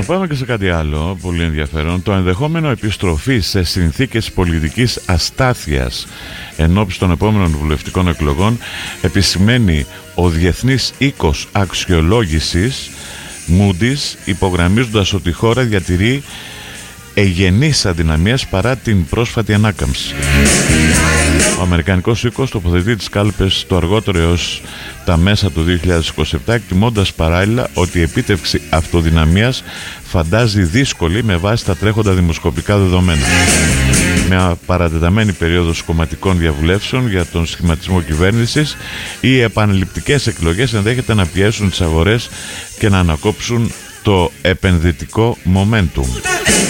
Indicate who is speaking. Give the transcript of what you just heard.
Speaker 1: πάμε και σε κάτι άλλο πολύ ενδιαφέρον. Το ενδεχόμενο επιστροφή σε συνθήκες πολιτικής αστάθειας ενώπιση των επόμενων βουλευτικών εκλογών επισημαίνει ο Διεθνής Οίκος Αξιολόγησης Moody's, υπογραμμίζοντας ότι η χώρα διατηρεί εγενείς αδυναμίες παρά την πρόσφατη ανάκαμψη. Ο Αμερικανικός οίκος τοποθετεί τις κάλπες το αργότερο έως τα μέσα του 2027, εκτιμώντας παράλληλα ότι η επίτευξη αυτοδυναμίας φαντάζει δύσκολη με βάση τα τρέχοντα δημοσκοπικά δεδομένα. Μια παρατεταμένη περίοδος κομματικών διαβουλεύσεων για τον σχηματισμό κυβέρνησης, οι επαναληπτικές εκλογές ενδέχεται να πιέσουν τις αγορές και να ανακόψουν το επενδυτικό momentum.